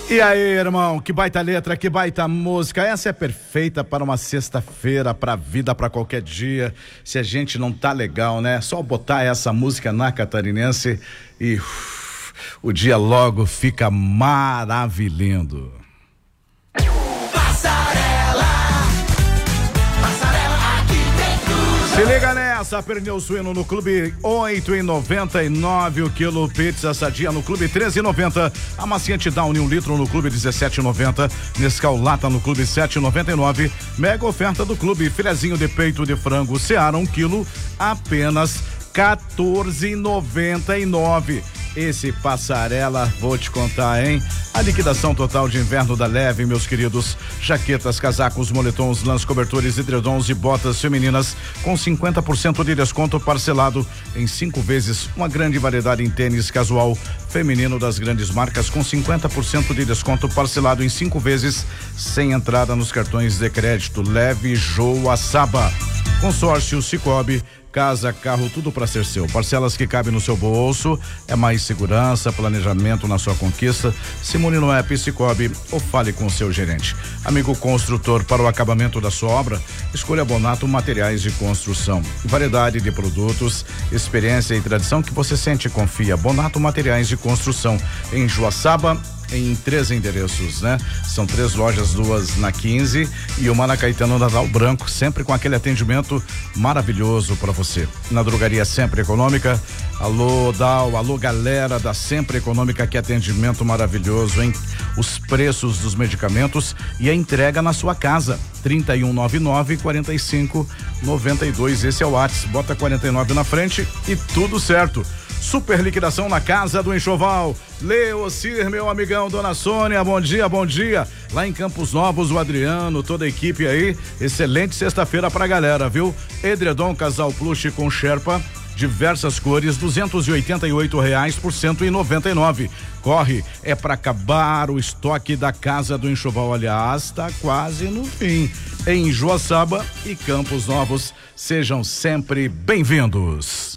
E aí, irmão, que baita letra, que baita música. Essa é perfeita para uma sexta-feira, pra vida, pra qualquer dia. Se a gente não tá legal, né? Só botar essa música na Catarinense e o dia logo fica maravilhando. Se liga nessa, pernil suíno no Clube 8,99 o quilo, pizza sadia no Clube 13,90, amaciante Downy 1 litro no Clube 17,90, Nescau Lata no Clube 7,99, mega oferta do Clube, filezinho de peito de frango Seara 1 quilo, apenas 14,99. Esse passarela, vou te contar, hein? A liquidação total de inverno da Leve, meus queridos. Jaquetas, casacos, moletons, lãs, cobertores, edredons e botas femininas com 50% de desconto parcelado em 5 vezes. Uma grande variedade em tênis casual feminino das grandes marcas com 50% de desconto parcelado em 5 vezes sem entrada nos cartões de crédito. Leve Joaçaba. Consórcio Cicobi. Casa, carro, tudo para ser seu. Parcelas que cabem no seu bolso, é mais segurança, planejamento na sua conquista. Simone no app Cicobi ou fale com o seu gerente. Amigo construtor, para o acabamento da sua obra, escolha Bonato Materiais de Construção. Variedade de produtos, experiência e tradição que você sente e confia. Bonato Materiais de Construção, em Joaçaba, em 3 endereços, né? São 3 lojas, 2 na 15 e uma na Caetano Natal Branco, sempre com aquele atendimento maravilhoso para você. Na drogaria Sempre Econômica, alô Dal, alô galera da Sempre Econômica, que atendimento maravilhoso, hein? Os preços dos medicamentos e a entrega na sua casa. 3199-4592, esse é o WhatsApp, bota 49 na frente e tudo certo. Super liquidação na Casa do Enxoval. Leocir, meu amigão, dona Sônia, bom dia, bom dia. Lá em Campos Novos, o Adriano, toda a equipe aí. Excelente sexta-feira pra galera, viu? Edredom Casal Plush com Sherpa, diversas cores, R$288 por R$199. Corre, é para acabar o estoque da Casa do Enxoval. Aliás, tá quase no fim. Em Joaçaba e Campos Novos, sejam sempre bem-vindos.